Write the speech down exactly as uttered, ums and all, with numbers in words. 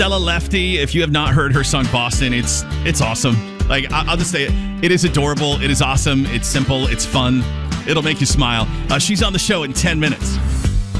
Stella Lefty, if you have not heard her song Boston, it's it's awesome. Like, I- I'll just say it. It is adorable. It is awesome. It's simple. It's fun. It'll make you smile. Uh, she's on the show in ten minutes.